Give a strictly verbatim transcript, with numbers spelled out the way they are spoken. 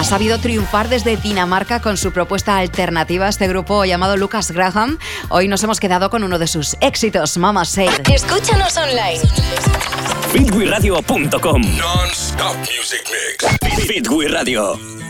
sabido triunfar desde Dinamarca con su propuesta alternativa, este grupo llamado Lucas Graham. Hoy nos hemos quedado con uno de sus éxitos, Mama Said. Escúchanos online. Fitwi Radio punto com. Non-stop music mix. Fitwi Radio.